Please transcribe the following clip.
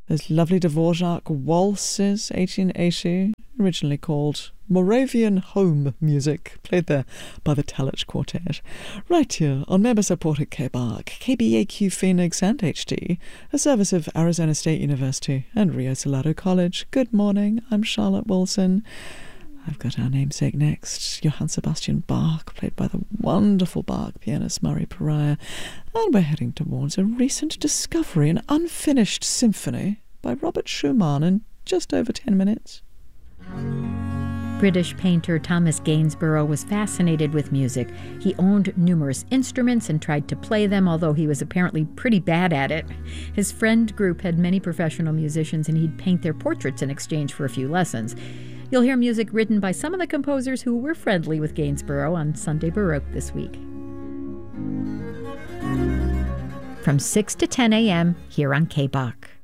There's lovely Dvorak waltzes, 1880, originally called Moravian Home Music, played there by the Telich Quartet. Right here on member-supported KBARC, KBAQ Phoenix and HD, a service of Arizona State University and Rio Salado College. Good morning, I'm Charlotte Wilson. I've got our namesake next, Johann Sebastian Bach, played by the wonderful Bach pianist Murray Pariah. And we're heading towards a recent discovery, an unfinished symphony by Robert Schumann in just over 10 minutes. British painter Thomas Gainsborough was fascinated with music. He owned numerous instruments and tried to play them, although he was apparently pretty bad at it. His friend group had many professional musicians, and he'd paint their portraits in exchange for a few lessons. You'll hear music written by some of the composers who were friendly with Gainsborough on Sunday Baroque this week. From 6 to 10 a.m. here on KBARC.